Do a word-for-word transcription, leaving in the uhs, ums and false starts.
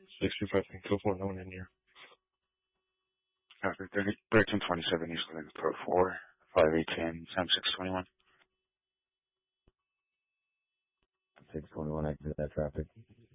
sixty-five and kill for no one in here. After thirteen twenty-seven, East Lane, Pro four, five eighteen, seventy-six twenty-one. six twenty-one, exit that traffic.